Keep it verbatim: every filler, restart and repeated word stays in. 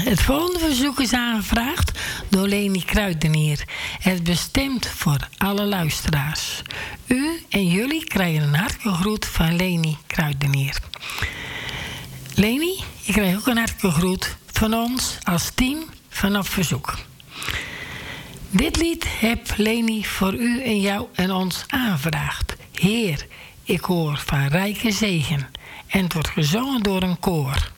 Het volgende verzoek is aangevraagd door Leni Kruidenier. Het is bestemd voor alle luisteraars. U en jullie krijgen een hartelijke groet van Leni Kruidenier. Leni, je krijgt ook een hartelijke groet van ons als team vanaf Verzoek. Dit lied heb Leni voor u en jou en ons aangevraagd. Heer, ik hoor van rijke zegen. En het wordt gezongen door een koor.